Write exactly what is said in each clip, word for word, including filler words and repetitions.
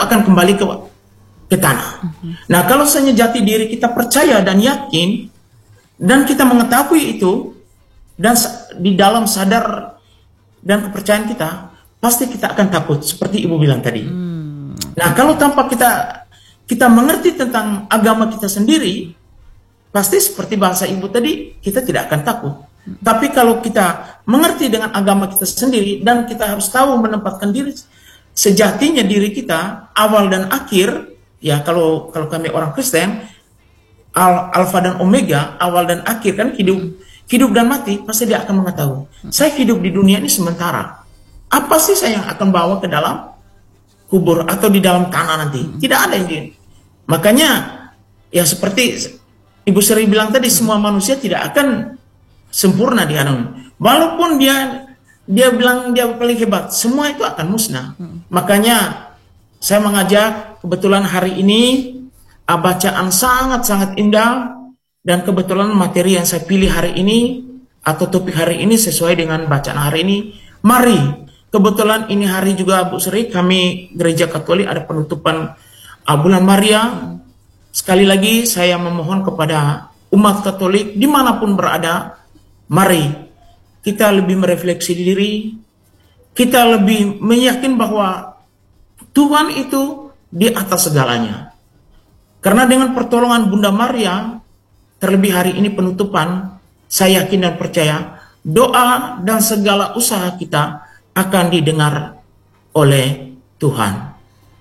akan kembali ke ke tanah. Uh-huh. Nah, kalau seandainya jati diri kita percaya dan yakin dan kita mengetahui itu dan di dalam sadar dan kepercayaan kita, pasti kita akan takut seperti Ibu bilang tadi. Hmm. Nah, kalau tanpa kita kita mengerti tentang agama kita sendiri, pasti seperti bahasa Ibu tadi, kita tidak akan takut. Hmm. Tapi kalau kita mengerti dengan agama kita sendiri dan kita harus tahu menempatkan diri sejatinya diri kita awal dan akhir, ya kalau kalau kami orang Kristen, al, alfa dan omega, awal dan akhir kan hidup. Hmm. Hidup dan mati, pasti dia akan mengetahui. Saya hidup di dunia ini sementara. Apa sih saya yang akan bawa ke dalam kubur atau di dalam tanah nanti? Tidak ada yang gini. Makanya, ya seperti Ibu Sri bilang tadi, semua manusia tidak akan sempurna di alam. Walaupun dia dia bilang dia paling hebat, semua itu akan musnah. Makanya, saya mengajak kebetulan hari ini, bacaan sangat-sangat indah. Dan kebetulan materi yang saya pilih hari ini atau topik hari ini sesuai dengan bacaan hari ini. Mari, kebetulan ini hari juga Bu Sri, kami Gereja Katolik ada penutupan uh, bulan Maria. Sekali lagi saya memohon kepada umat Katolik dimanapun berada, mari kita lebih merefleksi diri, kita lebih meyakin bahwa Tuhan itu di atas segalanya. Karena dengan pertolongan Bunda Maria, terlebih hari ini penutupan, saya yakin dan percaya doa dan segala usaha kita akan didengar oleh Tuhan.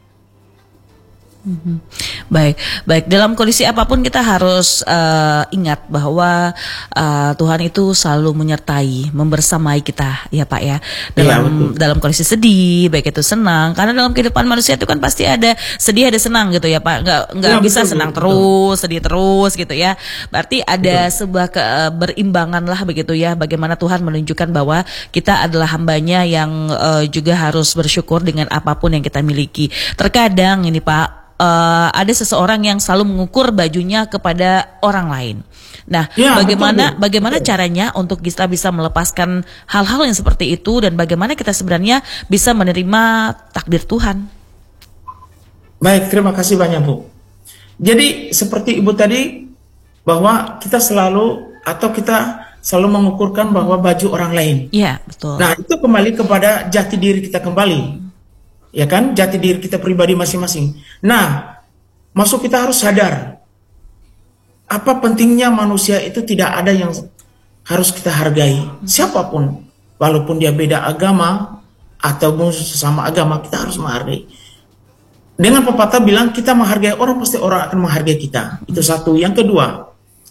Mm-hmm. Baik, baik. Dalam kondisi apapun kita harus uh, ingat bahwa uh, Tuhan itu selalu menyertai, membersamai kita, ya Pak ya. Dalam ya, dalam kondisi sedih, baik itu senang. Karena dalam kehidupan manusia itu kan pasti ada sedih, ada senang gitu ya Pak. Nggak nggak ya, bisa betul, senang betul, terus, betul. sedih terus gitu ya. Berarti ada betul. sebuah ke, berimbangan lah begitu ya. Bagaimana Tuhan menunjukkan bahwa kita adalah hambanya yang uh, juga harus bersyukur dengan apapun yang kita miliki. Terkadang ini Pak, Uh, ada seseorang yang selalu mengukur bajunya kepada orang lain. Nah, ya, bagaimana betul, bagaimana betul. caranya untuk kita bisa melepaskan hal-hal yang seperti itu dan bagaimana kita sebenarnya bisa menerima takdir Tuhan? Baik, terima kasih banyak Bu. Jadi seperti Ibu tadi bahwa kita selalu atau kita selalu mengukurkan bahwa baju orang lain. Iya, betul. Nah, itu kembali kepada jati diri kita kembali. Ya kan, jati diri kita pribadi masing-masing. Nah, masuk kita harus sadar apa pentingnya manusia itu tidak ada yang harus kita hargai. Siapapun, walaupun dia beda agama atau sesama agama, kita harus menghargai. Dengan pepatah bilang kita menghargai orang, pasti orang akan menghargai kita. Itu satu. Yang kedua,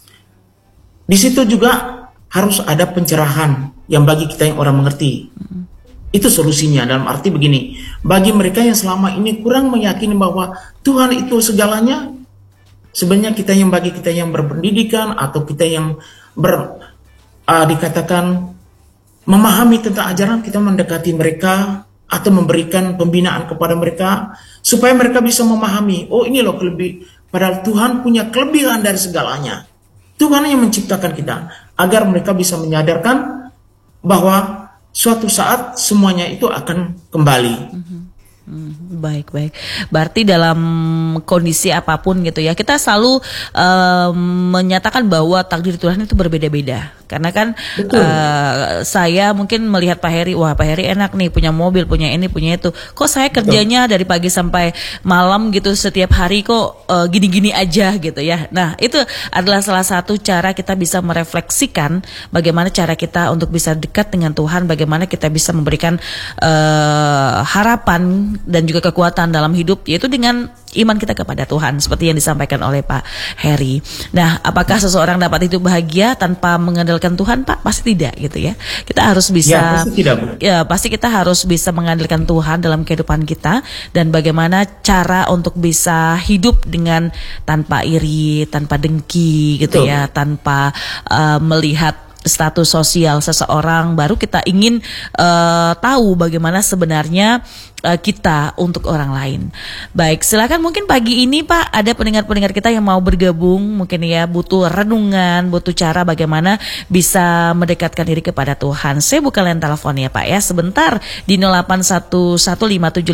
di situ juga harus ada pencerahan yang bagi kita yang orang mengerti. Itu solusinya, dalam arti begini, bagi mereka yang selama ini kurang meyakini bahwa Tuhan itu segalanya, sebenarnya kita yang bagi kita yang berpendidikan atau kita yang ber, uh, dikatakan memahami tentang ajaran, kita mendekati mereka atau memberikan pembinaan kepada mereka supaya mereka bisa memahami, oh ini loh kelebih, padahal Tuhan punya kelebihan dari segalanya. Tuhan yang menciptakan kita, agar mereka bisa menyadarkan bahwa suatu saat semuanya itu akan kembali. Mm-hmm. Hmm, baik baik. Berarti dalam kondisi apapun gitu ya, kita selalu uh, menyatakan bahwa takdir Tuhan itu berbeda-beda. Karena kan uh, saya mungkin melihat Pak Heri, wah Pak Heri enak nih punya mobil, punya ini, punya itu. Kok saya kerjanya Betul. dari pagi sampai malam gitu setiap hari kok uh, gini-gini aja gitu ya. Nah itu adalah salah satu cara kita bisa merefleksikan bagaimana cara kita untuk bisa dekat dengan Tuhan, bagaimana kita bisa memberikan uh, harapan dan juga kekuatan dalam hidup, yaitu dengan iman kita kepada Tuhan, seperti yang disampaikan oleh Pak Heri. Nah, apakah seseorang dapat hidup bahagia tanpa mengandalkan Tuhan, Pak? Pasti tidak, gitu ya. Kita harus bisa, ya, pasti tidak, Bu. Ya, pasti kita harus bisa mengandalkan Tuhan dalam kehidupan kita, dan bagaimana cara untuk bisa hidup dengan tanpa iri, tanpa dengki, gitu Betul. ya, tanpa uh, melihat status sosial seseorang, baru kita ingin uh, tahu bagaimana sebenarnya uh, kita untuk orang lain. Baik, silakan mungkin pagi ini Pak ada pendengar-pendengar kita yang mau bergabung, mungkin ya butuh renungan, butuh cara bagaimana bisa mendekatkan diri kepada Tuhan. Saya buka line telepon ya Pak ya sebentar di nol delapan satu satu lima tujuh